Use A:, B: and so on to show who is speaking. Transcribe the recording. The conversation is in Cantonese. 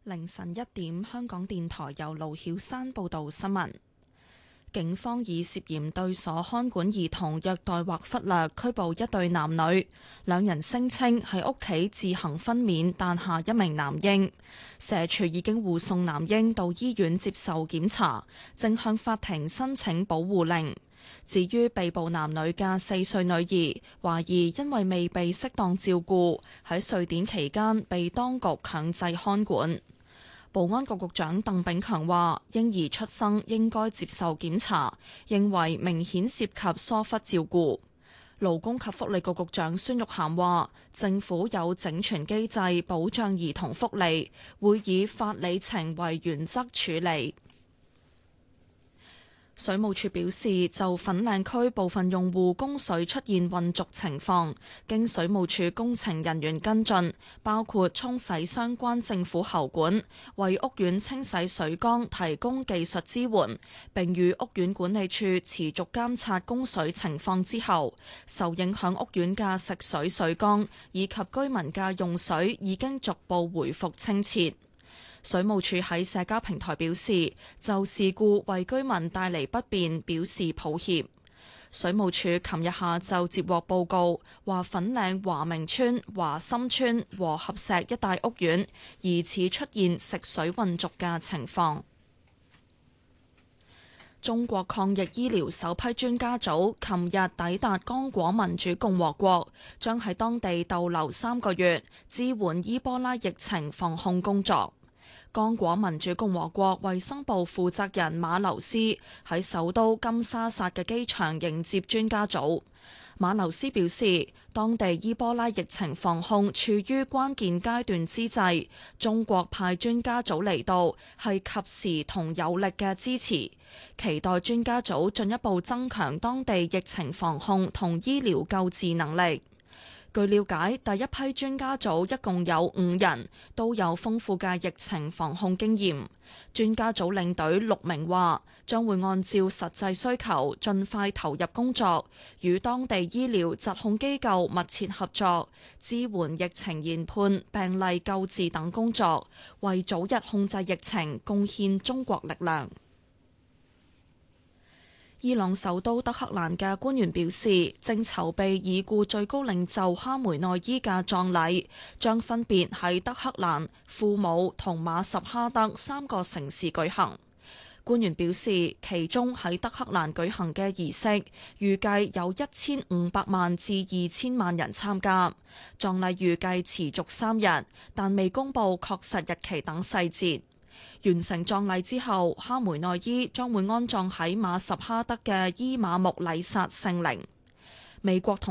A: 凌晨1點，香港電台由盧曉山報道新聞。警方以涉嫌對所看管兒童虐待或忽略拘捕一對男女，兩人聲稱喺屋企自行分娩誕下一名男嬰。社署已經護送男嬰到醫院接受檢查，正向法庭申請保護令。至於被捕男女嘅4歲女兒，懷疑因為未被適當照顧，喺瑞典期間被當局強制看管。保安局局長鄧炳強話，嬰兒出生應該接受檢查，認為明顯涉及疏忽照顧。勞工及福利局局長孫玉菡話，政府有整全機制保障兒童福利，會以法理情為原則處理。水務署表示，就粉嶺區部分用戶供水出現混濁情況，經水務署工程人員跟進，包括沖洗相關政府喉管，為屋苑清洗水缸提供技術支援，並與屋苑管理處持續監察供水情況之後，受影響屋苑嘅食水水缸以及居民嘅用水已經逐步回復清澈。水務署喺社交平台表示，就事故為居民帶嚟不便表示抱歉。水務署琴日下晝接獲報告，話粉嶺華明村、華心村和合石一帶屋苑疑似出現食水混濁嘅情況。中國抗疫醫療首批專家組琴日抵達剛果民主共和國，將喺當地逗留3個月，支援伊波拉疫情防控工作。剛果民主共和國衛生部負責人馬留斯喺首都金沙薩嘅機場迎接專家組。馬留斯表示，當地伊波拉疫情防控處於關鍵階段之際，中國派專家組嚟到係及時同有力嘅支持，期待專家組進一步增強當地疫情防控同醫療救治能力。據了解，第一批專家組一共有5人，都有豐富嘅疫情防控經驗。專家組領隊陸明話，將會按照實際需求，盡快投入工作，與當地醫療疾控機構密切合作，支援疫情研判、病例救治等工作，為早日控制疫情貢獻中國力量。伊朗首都德黑蘭嘅官員表示，正籌備已故最高領袖哈梅內伊嘅葬禮，將分別喺德黑蘭、庫姆同馬什哈德3個城市舉行。官員表示，其中喺德黑蘭舉行嘅儀式，預計有1500萬至2000萬人參加。葬禮預計持續3日，但未公布確實日期等細節。完成葬禮之後，哈梅內伊將會安葬喺馬什哈德嘅伊瑪目禮薩聖陵。美國同